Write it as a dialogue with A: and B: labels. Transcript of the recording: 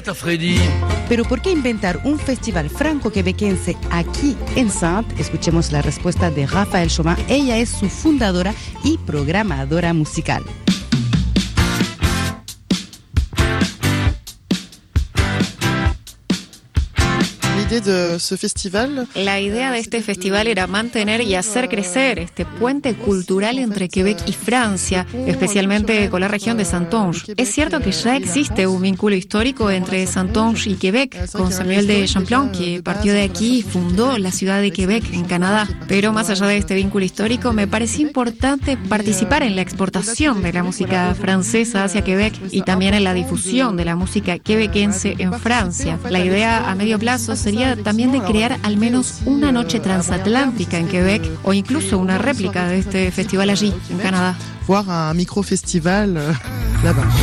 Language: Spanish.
A: Pero ¿por qué inventar un festival franco-quebequense aquí en Saintes? Escuchemos la respuesta de Raphaël Chauvin. Ella es su fundadora y programadora musical.
B: La idea de este festival era mantener y hacer crecer este puente cultural entre Quebec y Francia, especialmente con la región de Saintonge. Es cierto que ya existe un vínculo histórico entre Saintonge y Quebec, con Samuel de Champlain, que partió de aquí y fundó la ciudad de Quebec, en Canadá. Pero más allá de este vínculo histórico, me pareció importante participar en la exportación de la música francesa hacia Quebec y también en la difusión de la música quebequense en Francia. La idea a medio plazo sería también de crear al menos una noche transatlántica en Quebec o incluso una réplica de este festival allí, en Canadá.
C: Voir un micro-festival là-bas.